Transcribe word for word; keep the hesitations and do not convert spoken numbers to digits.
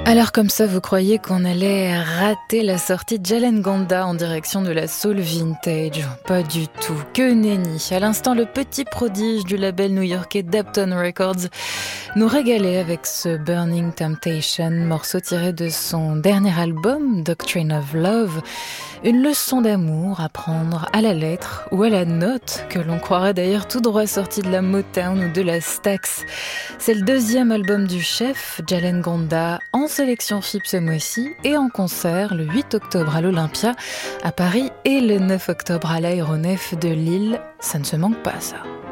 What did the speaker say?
Alors comme ça, vous croyez qu'on allait rater la sortie de Jalen Gonda en direction de la soul vintage? Pas du tout, que nenni. À l'instant, le petit prodige du label new-yorkais Dapton Records nous régalait avec ce Burning Temptation, morceau tiré de son dernier album, Doctrine of Love. Une leçon d'amour à prendre à la lettre ou à la note, que l'on croirait d'ailleurs tout droit sorti de la Motown ou de la Stax. C'est le deuxième album du chef, Jalen Gonda, en sélection F I P ce mois-ci et en concert le huit octobre à l'Olympia, à Paris et le neuf octobre à l'Aéronef de Lille. Ça ne se manque pas, ça.